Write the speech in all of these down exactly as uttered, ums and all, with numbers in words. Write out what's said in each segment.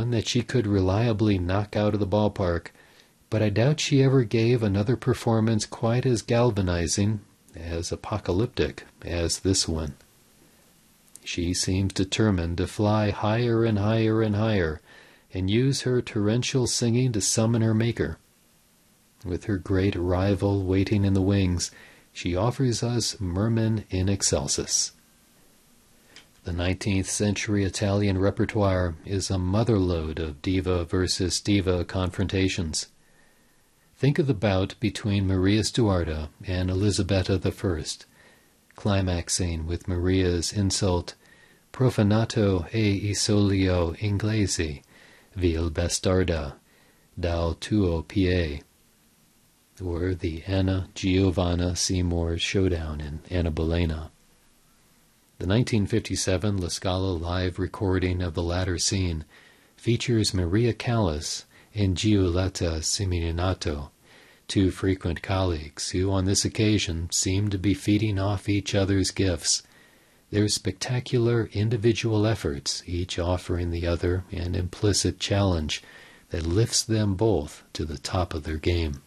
one that she could reliably knock out of the ballpark, but I doubt she ever gave another performance quite as galvanizing, as apocalyptic as this one. She seems determined to fly higher and higher and higher, and use her torrential singing to summon her maker. With her great rival waiting in the wings, she offers us Mermen in Excelsis. The nineteenth century Italian repertoire is a motherlode of diva versus diva confrontations. Think of the bout between Maria Stuarda and Elisabetta the First, climaxing with Maria's insult, "Profanato e isolio inglesi, vil bastarda, dal tuo pie," or the Anna Giovanna Seymour showdown in Anna Bolena. The nineteen fifty-seven La Scala live recording of the latter scene features Maria Callas and Giulietta Simeonato, two frequent colleagues who on this occasion seem to be feeding off each other's gifts, their spectacular individual efforts each offering the other an implicit challenge that lifts them both to the top of their game.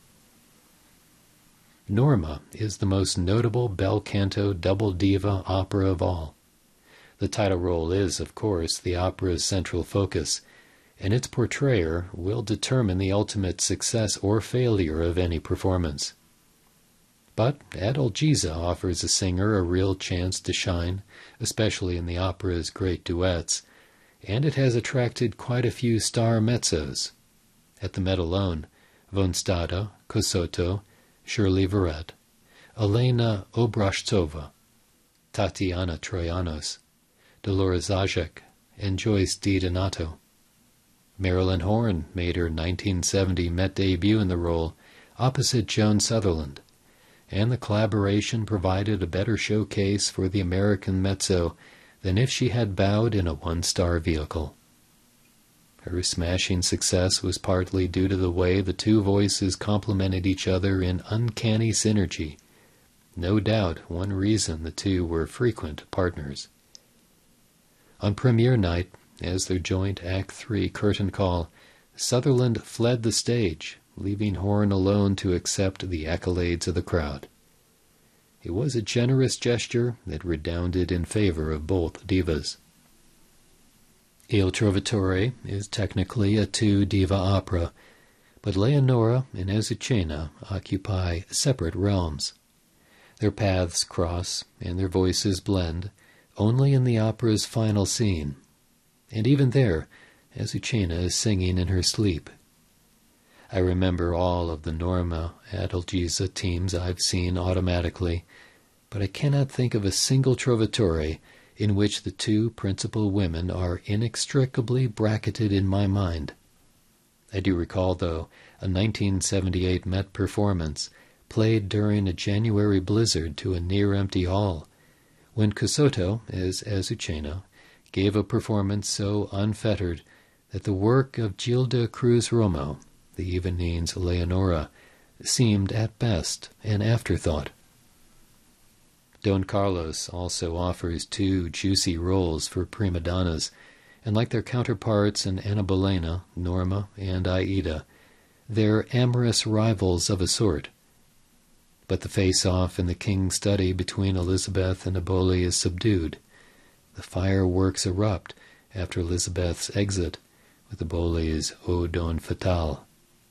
Norma is the most notable bel canto double diva opera of all. The title role is, of course, the opera's central focus, and its portrayer will determine the ultimate success or failure of any performance. But Adalgisa offers a singer a real chance to shine, especially in the opera's great duets, and it has attracted quite a few star mezzos. At the Met alone, von Stade, Cosotto, Shirley Verrett, Elena Obraztsova, Tatiana Troyanos, Dolores Zajic, and Joyce DiDonato. Marilyn Horne made her nineteen seventy Met debut in the role, opposite Joan Sutherland, and the collaboration provided a better showcase for the American mezzo than if she had bowed in a one-star vehicle. Her smashing success was partly due to the way the two voices complemented each other in uncanny synergy. No doubt one reason the two were frequent partners. On premiere night, as their joint Act Three curtain call, Sutherland fled the stage, leaving Horne alone to accept the accolades of the crowd. It was a generous gesture that redounded in favor of both divas. Il Trovatore is technically a two-diva opera, but Leonora and Azucena occupy separate realms. Their paths cross and their voices blend only in the opera's final scene, and even there, Azucena is singing in her sleep. I remember all of the Norma Adalgisa teams I've seen automatically, but I cannot think of a single Trovatore in which the two principal women are inextricably bracketed in my mind. I do recall, though, a nineteen seventy-eight Met performance played during a January blizzard to a near-empty hall, when Cosotto, as Azucena, gave a performance so unfettered that the work of Gilda Cruz Romo, the evening's Leonora, seemed at best an afterthought. Don Carlos also offers two juicy roles for prima donnas, and like their counterparts in Anna Bolena, Norma, and Aida, they're amorous rivals of a sort. But the face-off in the King's study between Elizabeth and Eboli is subdued. The fireworks erupt after Elizabeth's exit with Eboli's O Don Fatal.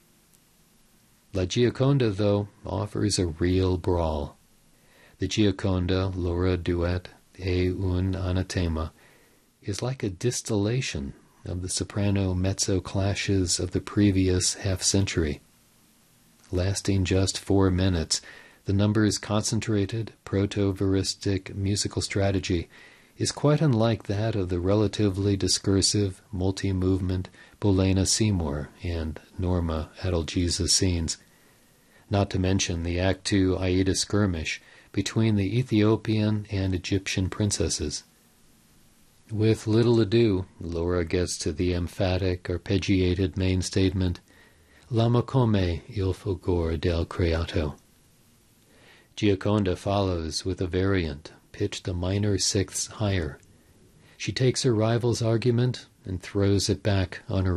La Gioconda, though, offers a real brawl. The Gioconda Laura duet, E un Anatema, is like a distillation of the soprano-mezzo clashes of the previous half-century. Lasting just four minutes, the number's concentrated, proto-veristic musical strategy is quite unlike that of the relatively discursive, multi-movement Bolena Seymour and Norma Adalgisa scenes, not to mention the Act Two Aida skirmish between the Ethiopian and Egyptian princesses. With little ado, Laura gets to the emphatic, arpeggiated main statement, L'amo come il fulgor del creato. Gioconda follows with a variant, pitched a minor sixth higher. She takes her rival's argument and throws it back on her